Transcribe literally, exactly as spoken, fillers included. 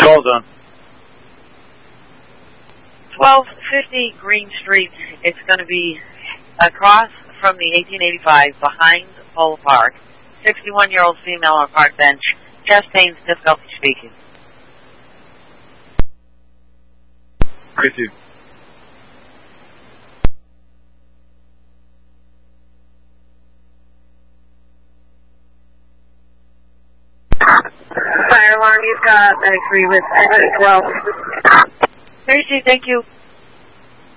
Well done. twelve fifty Green Street. It's going to be across from the eighteen eighty-five behind Polo Park. sixty-one-year-old female on a park bench. Chest pains, difficulty speaking. Received. Fire alarm, you've got, I agree with twelve. Tracy, thank you.